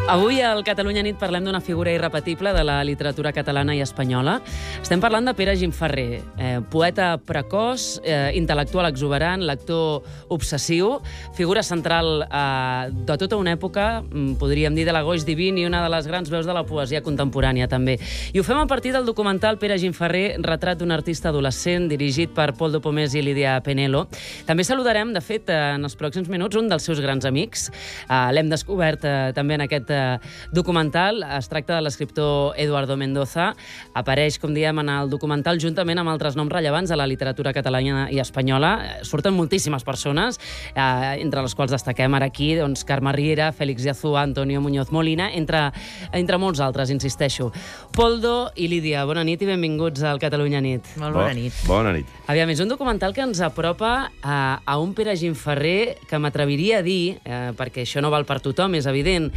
Avui al Catalunya Nit parlem d'una figura irrepetible de la literatura catalana i espanyola. Estem parlant de Pere Gimferrer, poeta precoç, intel·lectual exuberant, lector obsessiu, figura central de tota una època, podríem dir de l'agoix divin, i una de les grans veus de la poesia contemporània, també. I ho fem a partir del documental Pere Gimferrer, retrat d'un artista adolescent, dirigit per Poldo Pomés i Lídia Penelo. També saludarem, de fet, en els pròxims minuts, un dels seus grans amics. L'hem descobert també en aquest documental. Es tracta de l'escriptor Eduardo Mendoza. Apareix, com diem, en el documental juntament amb altres noms rellevants de la literatura catalana i espanyola. Surten moltíssimes persones, entre les quals destaquem ara aquí Carme Riera, Félix Yazúa, Antonio Muñoz Molina, entre molts altres, insisteixo. Poldo i Lídia, bona nit i benvinguts al Catalunya Nit. Molt bona nit. Bona nit. Aviam, és un documental que ens apropa a un Pere Gimferrer que m'atreviria a dir, perquè això no val per tothom, és evident,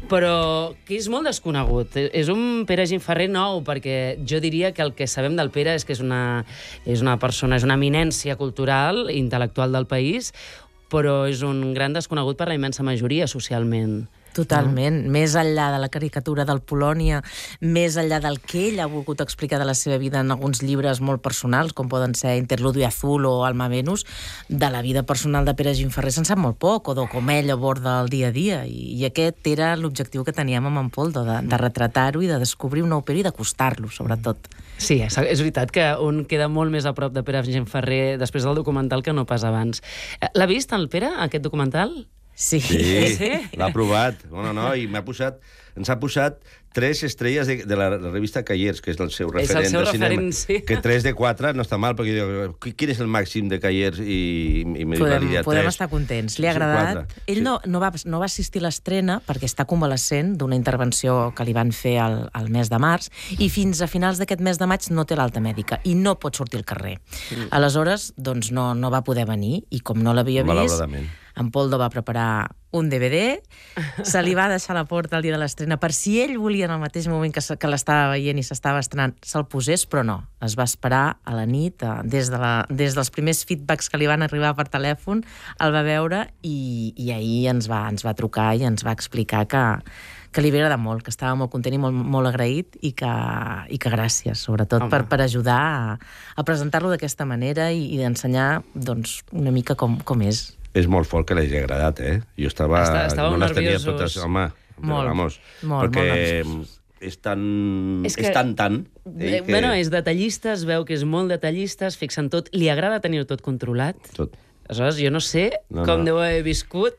però que és molt desconegut. És un Pere Gimferrer nou, perquè jo diria que el que sabem del Pere és que és una persona, és una eminència cultural i intel·lectual del país, però és un gran desconegut per la immensa majoria socialment. Totalment. Més enllà de la caricatura del Polònia, més enllà del que ell ha volgut explicar de la seva vida en alguns llibres molt personals, com poden ser Interludio Azul o Alma Venus, de la vida personal de Pere Gimferrer se'n sap molt poc, o de com ell aborda el dia a dia. I aquest era l'objectiu que teníem amb en Poldo, de retratar-ho i de descobrir un nou Pere i d'acostar-lo, sobretot. Sí, és veritat que un queda molt més a prop de Pere Gimferrer després del documental que no pas abans. L'ha vist, el Pere, aquest documental? Sí. L'ha provat. No, i ens ha posat 3 estrelles de la revista Callers, que és el seu referent és el seu de cinema. referent, sí. Que 3 de 4 no està mal, perquè diu, quin és el màxim de Callers? I podem estar contents. Li ha agradat. Ell no va assistir a l'estrena perquè està convalescent d'una intervenció que li van fer al mes de març, i fins a finals d'aquest mes de maig no té l'alta mèdica i no pot sortir al carrer. Aleshores, doncs no va poder venir, i com no l'havia vist, en Poldo va preparar un DVD, se li va deixar a la porta el dia de l'estrena per si ell volia en el mateix moment que l'estava veient i s'estava estrenant se'l posés, però no. Es va esperar a la nit, des dels primers feedbacks que li van arribar per telèfon, el va veure i ahir ens va trucar i ens va explicar que li havia agradat molt, que estava molt content i molt agraït, i que gràcies, sobretot, per ajudar a presentar-lo d'aquesta manera i d'ensenyar una mica com és. És molt fort que l'hagi agradat, Jo estava no les tenia totes, home, molt, perquè és tan... Bueno, és detallista, es veu que és molt detallista, es fixa en tot, li agrada tenir-ho tot controlat. Tot. Aleshores, jo no sé com deu haver viscut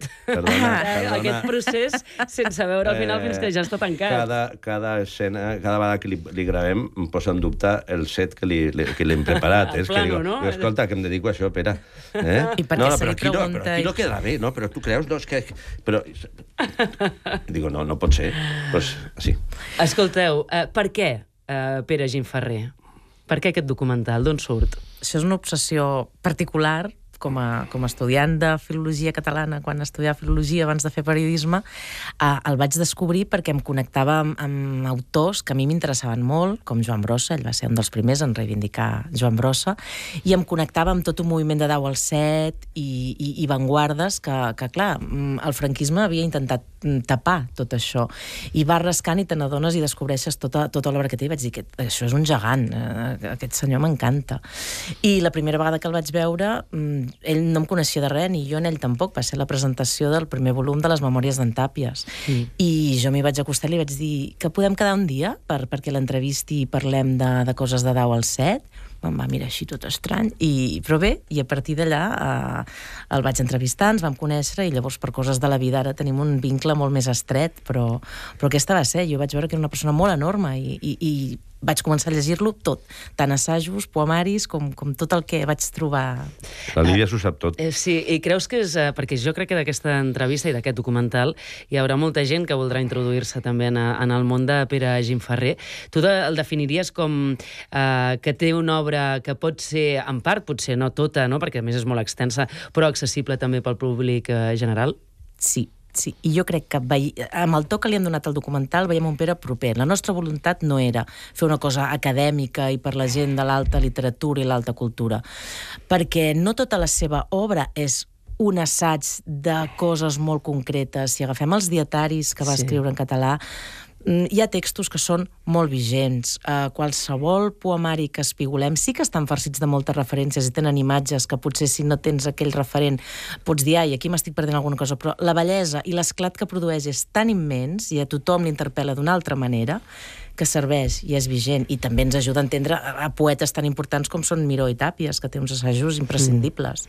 aquest procés sense veure al final fins que ja està tancat. Cada escena, cada vegada que li gravem, em posa en dubte el set que li hem preparat. És que digo, escolta, que em dedico a això, Pere. I perquè se li pregunta... Però aquí no quedarà bé, no? Però tu creus, no, és que... Però... Digo, no pot ser. Doncs, sí. Escolteu, per què Pere Gimferrer? Per què aquest documental? D'on surt? Això és una obsessió particular. Com a estudiant de filologia catalana, quan estudiava filologia abans de fer periodisme, el vaig descobrir perquè em connectava amb autors que a mi m'interessaven molt, com Joan Brossa, ell va ser un dels primers en reivindicar Joan Brossa, i em connectava amb tot un moviment de Dau al Set i vanguardes que clar, el franquisme havia intentat tapar tot això, i vas rascant i te n'adones i descobreixes tota l'obra que té, i vaig dir que això és un gegant, aquest senyor m'encanta. I la primera vegada que el vaig veure, ell no em coneixia de res, ni jo en ell tampoc. Va ser la presentació del primer volum de les Memòries d'en Tàpies. I jo m'hi vaig acostar i li vaig dir que podem quedar un dia perquè l'entrevisti i parlem de coses de Dau al Set. Em va mirar així tot estrany, però bé, i a partir d'allà el vaig entrevistar, ens vam conèixer, i llavors per coses de la vida ara tenim un vincle molt més estret, però aquesta va ser. Jo vaig veure que era una persona molt enorme i vaig començar a llegir-lo tot, tant assajos, poemaris, com tot el que vaig trobar. La Lídia s'ho sap tot. Sí, i creus que és... Perquè jo crec que d'aquesta entrevista i d'aquest documental hi haurà molta gent que voldrà introduir-se també en el món de Pere Gimferrer. Tu el definiries com que té una obra que pot ser, en part, potser no tota, no? Perquè a més és molt extensa, però accessible també pel públic general? Sí. Sí, i jo crec que amb el to que li hem donat al documental veiem un Pere proper. La nostra voluntat no era fer una cosa acadèmica i per la gent de l'alta literatura i l'alta cultura, perquè no tota la seva obra és un assaig de coses molt concretes. Si agafem els dietaris que va escriure en català, hi ha textos que són molt vigents. Qualsevol poemari que espigolem sí que estan farcits de moltes referències i tenen imatges que potser si no tens aquell referent pots dir, ai, aquí m'estic perdent alguna cosa, però la bellesa i l'esclat que produeix és tan immens i a tothom l'interpel·la d'una altra manera que serveix i és vigent, i també ens ajuda a entendre a poetes tan importants com són Miró i Tàpies, que té uns assajos imprescindibles.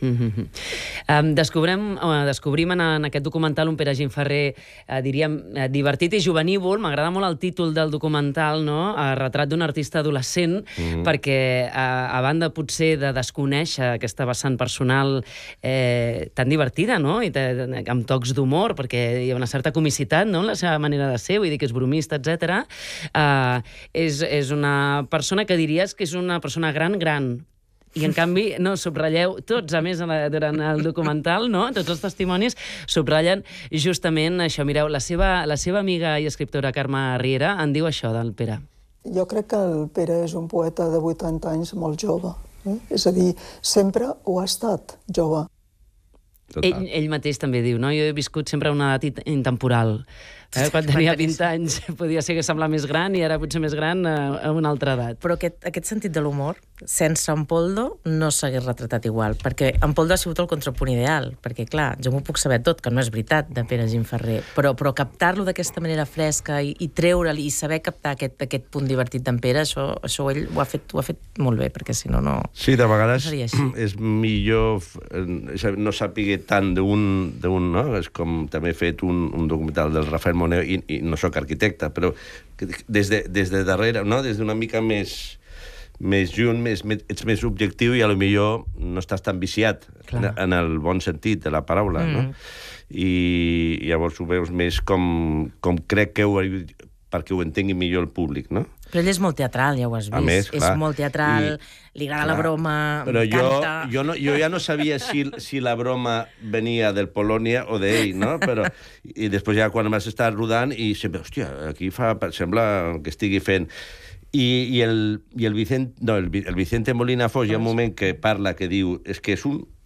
Descobrim en aquest documental un Pere Gimferrer, diríem, divertit i juvenívol. M'agrada molt el títol del documental, no? Retrat d'un artista adolescent, perquè a banda potser de desconèixer aquesta vessant personal tan divertida, no? I amb tocs d'humor, perquè hi ha una certa comicitat, no?, en la seva manera de ser, vull dir que és bromista, etc. És una persona que diries que és una persona gran. I, en canvi, no, subratlleu tots, a més, durant el documental, no? Tots els testimonis subratllen justament això. Mireu, la seva amiga i escriptora Carme Riera en diu això del Pere. Jo crec que el Pere és un poeta de 80 anys molt jove. És a dir, sempre ho ha estat jove. Ell mateix també diu, no? Jo he viscut sempre a una edat intemporal. Quan tenia 20 anys podia ser que sembla més gran i ara potser més gran a una altra edat. Però aquest sentit de l'humor, sense en Poldo, no s'hagués retratat igual, perquè en Poldo ha sigut el contrapunt ideal, perquè, clar, jo m'ho puc saber tot, que no és veritat, de Pere Gimferrer, però captar-lo d'aquesta manera fresca i treure'l i saber captar aquest punt divertit d'en Pere, això ell ho ha fet molt bé, perquè si no, no... Sí, de vegades no és millor no sàpiga tant d'un, no? És com també he fet un documental del Rafael Moneo, i no sóc arquitecte, però des de darrere, no? Des d'una mica més junt, ets més objectiu i potser no estàs tan viciat en el bon sentit de la paraula, no? I llavors ho veus més com crec que perquè ho entengui millor el públic, no? Però ell és molt teatral, ja ho has vist. A més, clar. És molt teatral, li agrada la broma, canta... Però jo ja no sabia si la broma venia del Polònia o d'ell, no? I després ja quan vas estar rodant i sempre, hòstia, aquí sembla que estigui fent... I el Vicente Molina Foix, hi ha un moment que parla, que diu, és que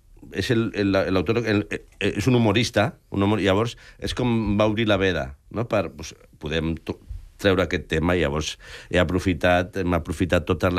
l'autor és un humorista, llavors és com va obrir la veda, no? Podem treure aquest tema, i llavors hem aprofitat totes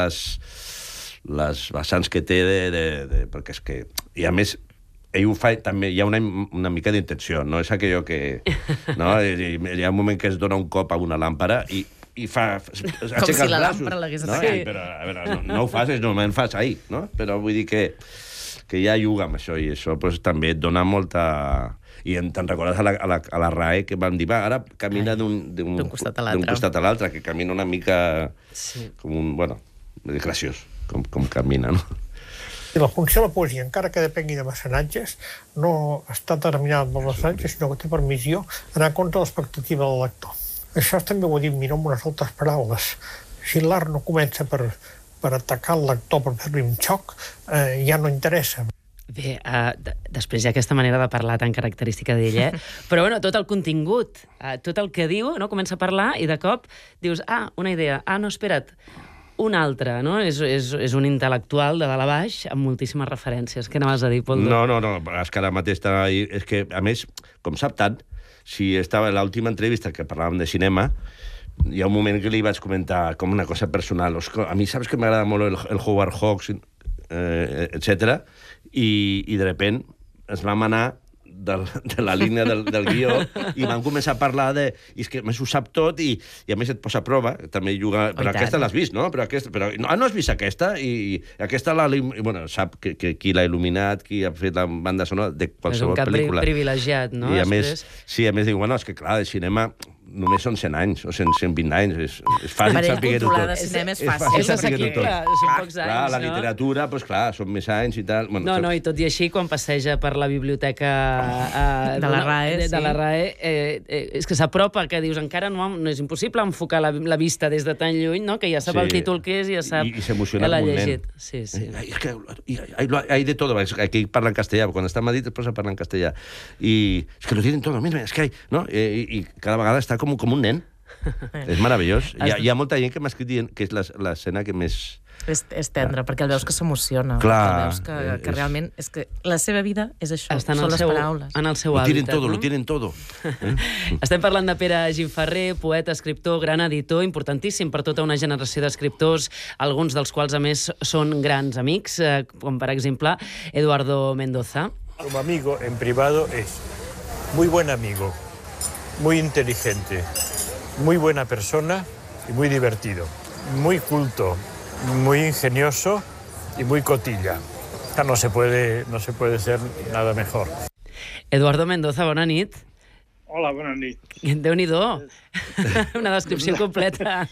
les vessants que té perquè és que... I a més, ell ho fa també, hi ha una mica d'intenció, no és aquello que... No? Hi ha un moment que es dona un cop a una làmpara i fa... Com si la làmpara l'hagués atacat. Però, a veure, no ho fas, normalment fas ahir, no? Però vull dir que ja juga amb això, i això també et dona molta... I te'n recordes a la RAE que vam dir, va, ara camina d'un costat a l'altre, que camina una mica com un... Bueno, és graciós com camina, no? I la funció de la poesia, encara que depengui de mecenatges, no està determinada per mecenatges, sinó que té per missió anar contra l'expectativa del lector. Això també ho ha dit Miró amb unes altres paraules. Si l'art no comença per atacar el lector, per fer-li un xoc, ja no interessa. Bé, després hi ha aquesta manera de parlar tan característica d'ell, però bueno, tot el contingut, tot el que diu, no? Comença a parlar i de cop dius, una idea, no, espera't, una altra, no? És un intel·lectual de dalt a baix amb moltíssimes referències. Què anaves a dir, Poldo? No, és que ara mateix estava ahí. És que, a més, com sap tant, si estava a l'última entrevista que parlàvem de cinema, hi ha un moment que li vaig comentar com una cosa personal. A mi saps que m'agrada molt el Howard Hawks, etc. I de repent ens vam anar de la línia del guió i vam començar a parlar de... I és que més ho sap tot i a més et posa a prova. També juga... Però aquesta l'has vist, no? Però no has vist aquesta? I aquesta bueno, sap qui l'ha il·luminat, qui ha fet la banda sonora de qualsevol pel·lícula. És un cap privilegiat, no? I a més, diu, bueno, és que clar, el cinema només són 100 anys o 120 anys. És fàcil saber-ho tot. De cinema és fàcil. És assequible, són pocs anys, clar, la literatura, doncs clar, són més anys i tal. No, i tot i així, quan passeja per la biblioteca de la RAE, és que s'apropa, que dius, encara no és impossible enfocar la vista des de tan lluny, no? Que ja sap el títol que és i ja sap... I s'emociona un moment. Sí. És que hay de todo. Aquí parla en castellà, quan està a Madrid es posa a parlar en castellà. I és que lo tienen todo, mira, és que hay... I cada vegada està com un nen. És meravellós. Hi ha molta gent que m'ha escrit dient que és l'escena que més És tendre, perquè el veus que s'emociona. Clar, El veus que realment... És que la seva vida és això, Està són les paraules. en el seu Lo tienen hàbitat. todo, lo tienen todo. Estem parlant de Pere Gimferrer, poeta, escriptor, gran editor, importantíssim per tota una generació d'escriptors, alguns dels quals, a més, són grans amics, com per exemple Eduardo Mendoza. Como amigo, en privado, es muy buen amigo, muy inteligente, muy buena persona y muy divertido, muy culto, muy ingenioso y muy cotilla. No se puede ser nada mejor. Eduardo Mendoza, bona nit. Hola, bona nit. Déu-n'hi-do. Una descripció completa.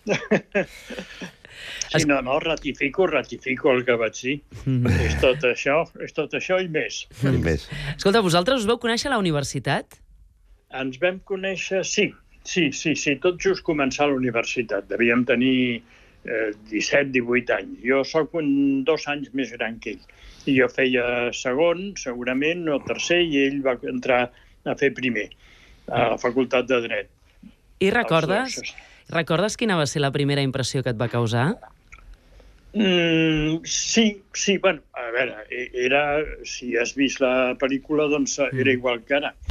Sí, no, ratifico el que vaig dir. És tot això i més. I més. Escolta, vosaltres us vau conèixer a la universitat? Ens vam conèixer, sí, tot just començar la universitat. Devíem tenir 17-18 anys. Jo sóc 2 anys més gran que ell. I jo feia segon, segurament, o tercer, i ell va entrar a fer primer, a la Facultat de Dret. I recordes quina va ser la primera impressió que et va causar? Sí, bueno, a veure, si has vist la pel·lícula, doncs era igual que ara.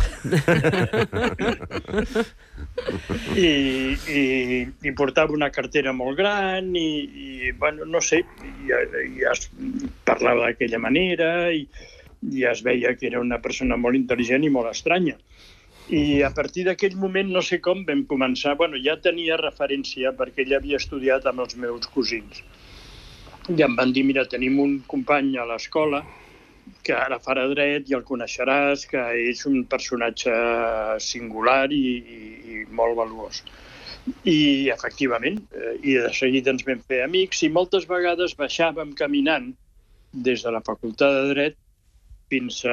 I portava una cartera molt gran i bueno, no sé, i es parlava d'aquella manera i es veia que era una persona molt intel·ligent i molt estranya. I a partir d'aquell moment, no sé com, vam començar... Bueno, ja tenia referència perquè ell havia estudiat amb els meus cosins. I em van dir, mira, tenim un company a l'escola que ara farà dret i el coneixeràs, que és un personatge singular i molt valuós. I, efectivament, i de seguida ens vam fer amics i moltes vegades baixàvem caminant des de la Facultat de Dret fins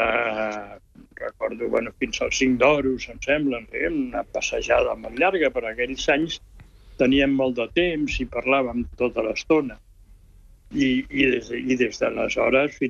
als 5 d'Oros, em sembla, una passejada molt llarga, però aquells anys teníem molt de temps i parlàvem tota l'estona. I des d'aleshores fins